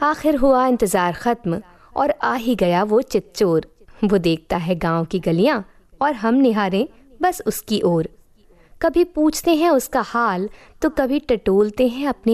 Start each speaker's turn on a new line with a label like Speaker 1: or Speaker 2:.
Speaker 1: आखिर हुआ इंतज़ार ख़त्म और आ ही गया वो चितचोर। वो देखता है गांव की गलियां और हम निहारें बस उसकी ओर। कभी पूछते हैं उसका हाल तो कभी टटोलते हैं अपने